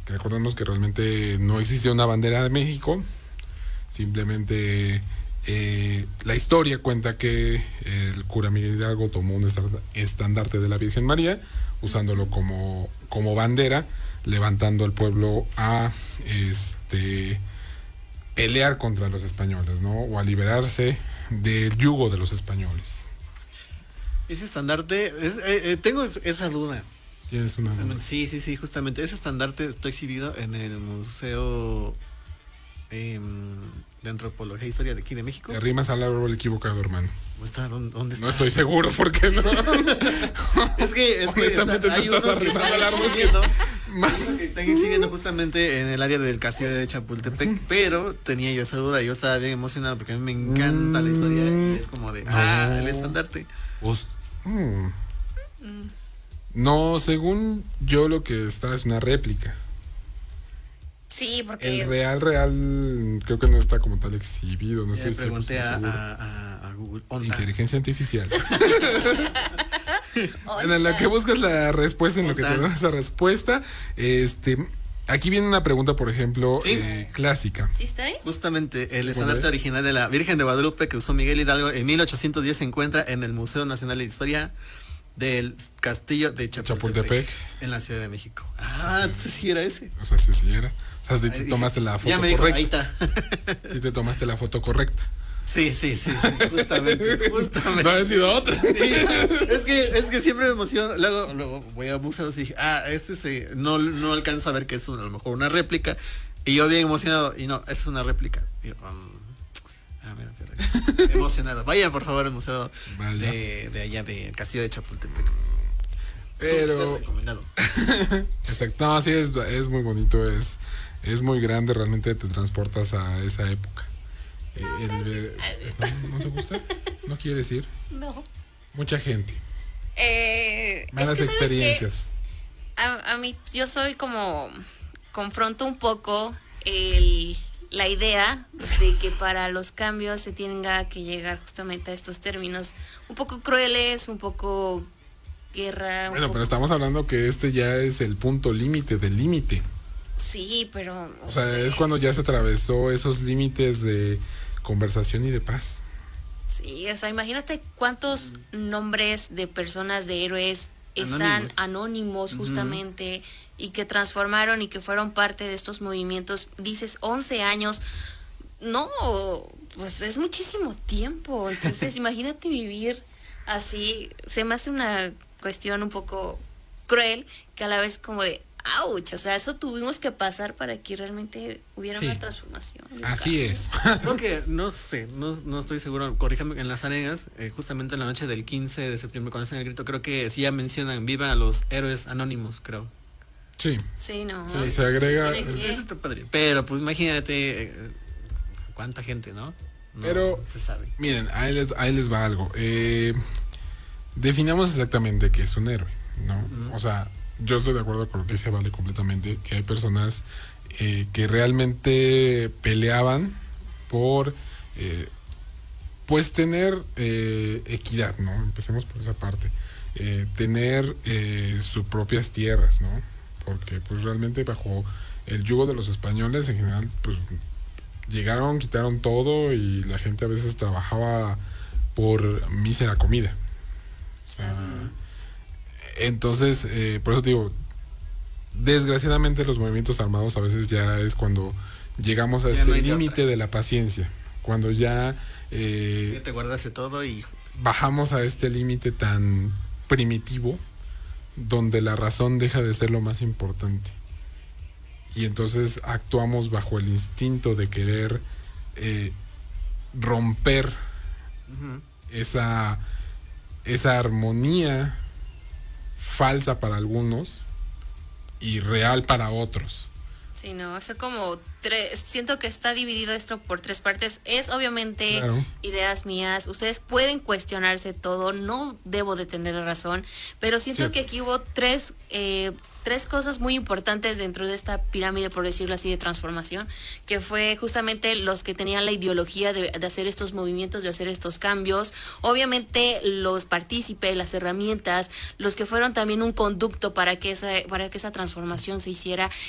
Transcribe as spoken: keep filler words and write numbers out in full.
recordemos que realmente no existe una bandera de México, simplemente eh, la historia cuenta que el cura Miguel Hidalgo tomó un estandarte de la Virgen María, usándolo como, como bandera, levantando al pueblo a este pelear contra los españoles, ¿no? O a liberarse del yugo de los españoles. Ese estandarte, es, eh, eh, tengo esa duda. ¿Tienes una duda? Sí, sí, sí, justamente. Ese estandarte está exhibido en el Museo eh, de Antropología e Historia de aquí de México. Te arrimas al árbol equivocado, hermano. Está, ¿dónde, ¿Dónde está? No estoy seguro, ¿por qué no? Es que, es que honestamente está, te estás arrimando al árbol. Más que están exhibiendo justamente en el área del castillo de Chapultepec, ¿sí? Pero tenía yo esa duda, yo estaba bien emocionado porque a mí me encanta mm, la historia y es como de, no. ah, el estandarte. Os, mm. No, según yo lo que está es una réplica. Sí, porque... El real, real, creo que no está como tal exhibido, no ya estoy seguro. Pregunté a, a, a Google. Onda. Inteligencia artificial. En la que buscas la respuesta, en lo que te da esa respuesta, este... Aquí viene una pregunta, por ejemplo, ¿sí? eh, clásica. ¿Sí está ahí? Justamente, el estandarte original de la Virgen de Guadalupe que usó Miguel Hidalgo en mil ochocientos diez se encuentra en el Museo Nacional de Historia del Castillo de Chapultepec, Chapultepec. En la Ciudad de México. Ah, entonces sí era ese. O sea, sí, sí era. O sea, si te tomaste la foto ya me dijo, correcta. Ahí está. Si te tomaste la foto correcta. Sí, sí, sí, sí, justamente, justamente. No ha sido otra. Sí, es que, es que siempre me emociona. Luego, luego voy a museos y dije, ah, este sí, no, no alcanzo a ver que es una, a lo mejor una réplica. Y yo bien emocionado, y no, es una réplica. Y yo, um, ah, mira, mira, emocionado. Vayan por favor al museo de, de allá de Castillo de Chapultepec. Pero recomendado. Exacto, no, sí es, es muy bonito, es, es muy grande, realmente te transportas a esa época. No, el, el, ¿no, ¿No te gusta? ¿No quiere decir? No. Mucha gente. Eh, Malas es que, experiencias. A, a mí, yo soy como, confronto un poco el, la idea de que para los cambios se tenga que llegar justamente a estos términos un poco crueles, un poco guerra. Bueno, poco... pero estamos hablando que este ya es el punto límite del límite. Sí, pero... No o sea, sé. es cuando ya se atravesó esos límites de conversación y de paz. Sí, o sea, imagínate cuántos mm. nombres de personas, de héroes están anónimos, anónimos justamente, uh-huh. y que transformaron y que fueron parte de estos movimientos. Dices once años, no, pues es muchísimo tiempo. Entonces, imagínate vivir así. Se me hace una cuestión un poco cruel, que a la vez como de ouch, o sea, eso tuvimos que pasar para que realmente hubiera sí. una transformación. Así es. Creo que, no sé, no, no estoy seguro, corríjame, en Las Arenas, eh, justamente en la noche del quince de septiembre, cuando hacen el grito, creo que sí ya mencionan viva a los héroes anónimos, creo. Sí. Sí, no. Sí, se agrega. Sí, que... Eso está padre. Pero, pues imagínate eh, cuánta gente, ¿no? No Pero, se sabe. Miren, ahí les, ahí les va algo. Eh, definamos exactamente qué es un héroe, ¿no? Uh-huh. O sea, yo estoy de acuerdo con lo que se vale completamente, que hay personas eh, que realmente peleaban por eh, pues tener eh, equidad, ¿no? Empecemos por esa parte. Eh, tener eh, sus propias tierras, ¿no? Porque pues realmente bajo el yugo de los españoles en general pues llegaron, quitaron todo y la gente a veces trabajaba por mísera comida. O sea, entonces, eh, por eso te digo, desgraciadamente los movimientos armados a veces ya es cuando llegamos a ya este no límite de la paciencia, cuando ya, eh, ya te guardaste todo y bajamos a este límite tan primitivo donde la razón deja de ser lo más importante y entonces actuamos bajo el instinto de querer eh, romper uh-huh. esa esa armonía falsa para algunos y real para otros. Sí, no, es como tres, siento que está dividido esto por tres partes. Es obviamente claro. ideas mías, ustedes pueden cuestionarse todo, no debo de tener razón, pero siento sí. que aquí hubo tres eh, tres cosas muy importantes dentro de esta pirámide, por decirlo así, de transformación, que fue justamente los que tenían la ideología de, de hacer estos movimientos, de hacer estos cambios, obviamente los partícipes, las herramientas, los que fueron también un conducto para que esa, para que esa transformación se hiciera,